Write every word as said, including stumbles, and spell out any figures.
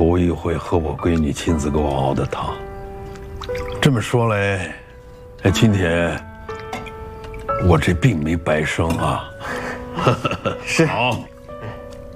头一回和我闺女亲自给我熬的汤。这么说来，哎，今天我这病没白生啊。 是。 好。